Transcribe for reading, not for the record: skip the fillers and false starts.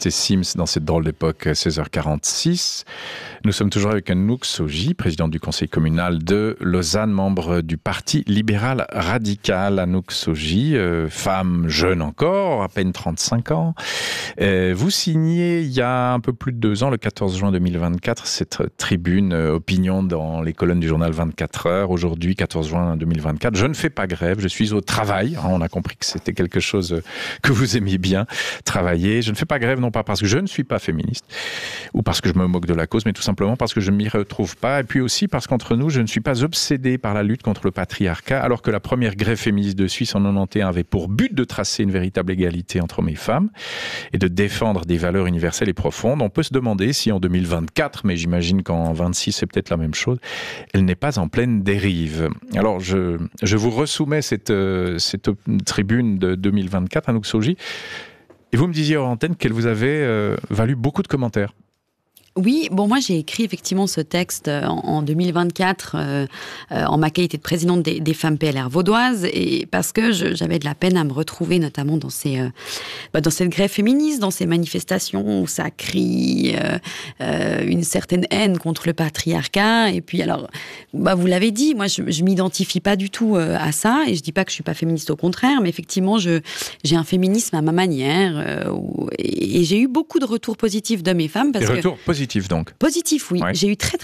et Sims dans cette drôle d'époque, 16h46. Nous sommes toujours avec Anouk Sogi, présidente du conseil communal de Lausanne, membre du Parti libéral radical. Anouk Sogi, femme jeune encore, à peine 35 ans. Vous signez il y a un peu plus de 2 ans, le 14 juin 2024, cette tribune opinion dans les colonnes du journal 24 heures. Aujourd'hui, 14 juin 2024, je ne fais pas grève, je suis au travail. On a compris que c'était quelque chose que vous aimiez bien, travailler. Je ne fais pas grève, non pas parce que je ne suis pas féministe ou parce que je me moque de la cause, mais tout simplement parce que je ne m'y retrouve pas. Et puis aussi parce qu'entre nous, je ne suis pas obsédé par la lutte contre le patriarcat, alors que la première grève féministe de Suisse en 91 avait pour but de tracer une véritable égalité entre hommes et femmes et de défendre des valeurs universelles et profondes. On peut se demander si en 2024, mais j'imagine qu'en 26 c'est peut-être la même chose, elle n'est pas en pleine dérive. Alors je vous ressoumets cette tribune de 2024, Anouk Sogi, et vous me disiez hors antenne qu'elle vous avait valu beaucoup de commentaires. Oui, bon, moi j'ai écrit effectivement ce texte en 2024 en ma qualité de présidente des femmes PLR vaudoises, et parce que j'avais de la peine à me retrouver notamment dans dans cette grève féministe, dans ces manifestations où ça crie une certaine haine contre le patriarcat. Et puis alors, vous l'avez dit, moi je m'identifie pas du tout à ça, et je dis pas que je suis pas féministe, au contraire, mais effectivement j'ai un féminisme à ma manière, et j'ai eu beaucoup de retours positifs d'hommes et femmes. Des retours positifs donc. Positif, oui. Ouais. J'ai eu très